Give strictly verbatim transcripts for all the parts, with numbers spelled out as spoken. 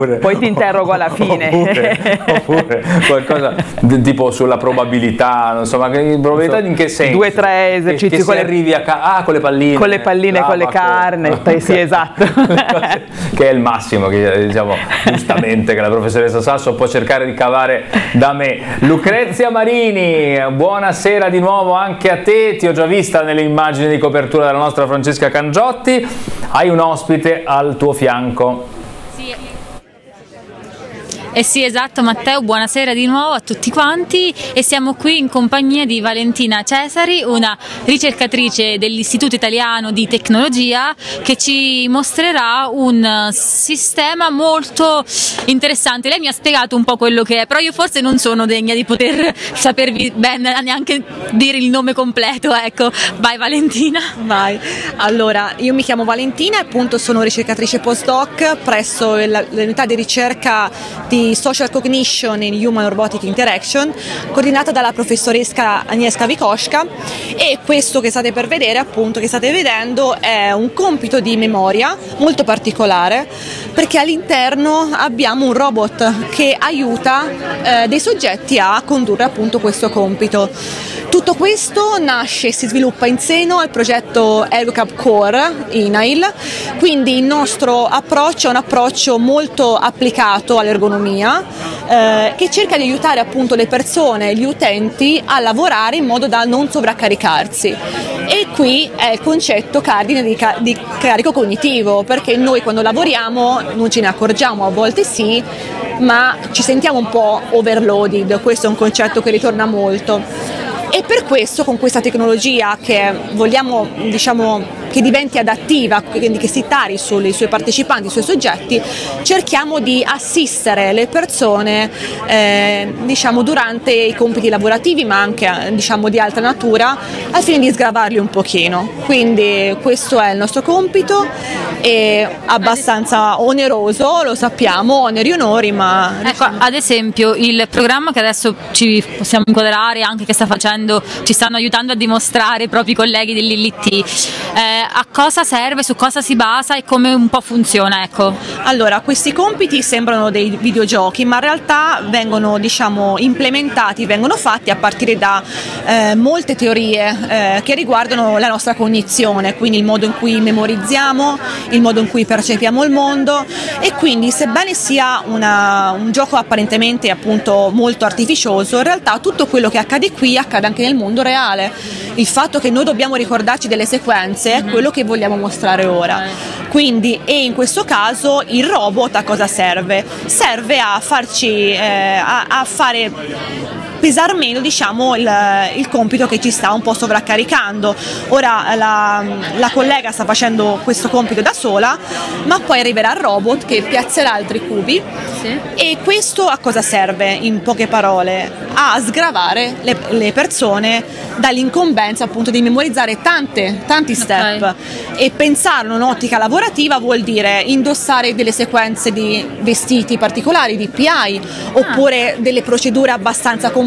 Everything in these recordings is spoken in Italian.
Poi ti interrogo alla fine. Oppure, oppure qualcosa di, tipo sulla probabilità, non so, ma che probabilità in che senso? Due, tre esercizi che, che con le arrivi a ca- ah, con le palline. Con le palline, con le carne, sì, esatto. Che è il massimo che diciamo giustamente che la professoressa Sasso può cercare di cavare da me. Lucrezia Marini, buonasera di nuovo anche a te, ti ho già vista nelle immagini di copertura della nostra Francesca Cangiotti, hai un ospite al tuo fianco. Sì. Eh sì, esatto Matteo, buonasera di nuovo a tutti quanti e siamo qui in compagnia di Valentina Cesari, una ricercatrice dell'Istituto Italiano di Tecnologia che ci mostrerà un sistema molto interessante. Lei mi ha spiegato un po' quello che è, però io forse non sono degna di poter sapervi bene neanche dire il nome completo, ecco. Vai Valentina. Vai. Allora, io mi chiamo Valentina e appunto sono ricercatrice postdoc presso l'unità di ricerca di Social Cognition in Human Robotic Interaction, coordinata dalla professoressa Agnieszka Wikoszka, e questo che state per vedere, appunto, che state vedendo, è un compito di memoria molto particolare, perché all'interno abbiamo un robot che aiuta eh, dei soggetti a condurre appunto questo compito. Tutto questo nasce e si sviluppa in seno al progetto EduCap Core I N A I L, quindi il nostro approccio è un approccio molto applicato all'ergonomia eh, che cerca di aiutare appunto le persone, gli utenti a lavorare in modo da non sovraccaricarsi. E qui è il concetto cardine di, ca- di carico cognitivo, perché noi quando lavoriamo non ce ne accorgiamo, a volte sì, ma ci sentiamo un po' overloaded, questo è un concetto che ritorna molto. E per questo, con questa tecnologia che vogliamo, diciamo, che diventi adattiva, quindi che si tari sui suoi partecipanti, sui suoi soggetti, cerchiamo di assistere le persone eh, diciamo, durante i compiti lavorativi, ma anche diciamo, di altra natura, al fine di sgravarli un pochino. Quindi questo è il nostro compito, è abbastanza oneroso, lo sappiamo, oneri e onori, ma... Ecco, ad esempio, il programma che adesso ci possiamo inquadrare, anche che sta facendo, ci stanno aiutando a dimostrare i propri colleghi dell'I L T, eh, a cosa serve, su cosa si basa e come un po' funziona, ecco. Allora, questi compiti sembrano dei videogiochi, ma in realtà vengono, diciamo, implementati, vengono fatti a partire da eh, molte teorie eh, che riguardano la nostra cognizione, quindi il modo in cui memorizziamo, il modo in cui percepiamo il mondo, e quindi sebbene sia una, un gioco apparentemente appunto molto artificioso, in realtà tutto quello che accade qui accade anche nel mondo reale. Il fatto che noi dobbiamo ricordarci delle sequenze è quello che vogliamo mostrare ora. Quindi, e in questo caso il robot a cosa serve? Serve a farci eh, a, a fare pesar meno, diciamo, il, il compito che ci sta un po' sovraccaricando. Ora la, la collega sta facendo questo compito da sola, ma poi arriverà il robot che piazzerà altri cubi. Sì. E questo a cosa serve, in poche parole? A sgravare le, le persone dall'incombenza appunto di memorizzare tante, tanti step. Okay. E pensarlo in un'ottica lavorativa vuol dire indossare delle sequenze di vestiti particolari, di P I, ah. oppure delle procedure abbastanza complesse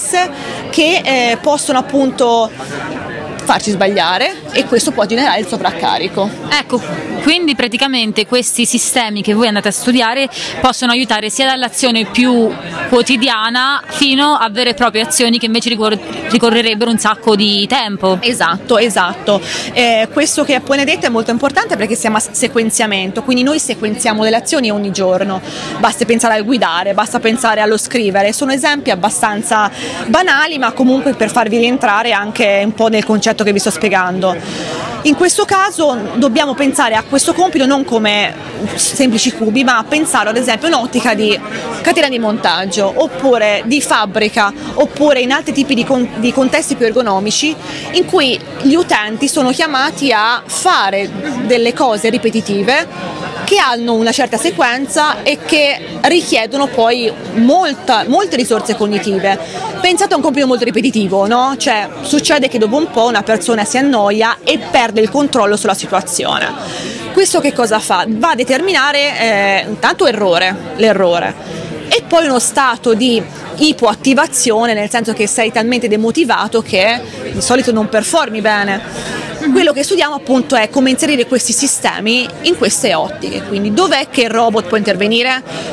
che eh, possono appunto farci sbagliare, e questo può generare il sovraccarico. Ecco, quindi praticamente questi sistemi che voi andate a studiare possono aiutare sia dall'azione più quotidiana fino a vere e proprie azioni che invece ricor- ricorrerebbero un sacco di tempo. Esatto, esatto. Eh, questo che appena detto è molto importante perché siamo a sequenziamento, quindi noi sequenziamo delle azioni ogni giorno. Basta pensare al guidare, basta pensare allo scrivere. Sono esempi abbastanza banali, ma comunque per farvi rientrare anche un po' nel concetto che vi sto spiegando. In questo caso dobbiamo pensare a questo compito non come semplici cubi, ma pensare ad esempio in ottica di catena di montaggio, oppure di fabbrica, oppure in altri tipi di, con- di contesti più ergonomici in cui gli utenti sono chiamati a fare delle cose ripetitive che hanno una certa sequenza e che richiedono poi molta, molte risorse cognitive. Pensate a un compito molto ripetitivo, no? Cioè succede che dopo un po' una persona si annoia e perde il controllo sulla situazione. Questo che cosa fa? Va a determinare eh, intanto errore, l'errore, e poi uno stato di ipoattivazione, nel senso che sei talmente demotivato che di solito non performi bene. Quello che studiamo appunto è come inserire questi sistemi in queste ottiche, quindi dov'è che il robot può intervenire?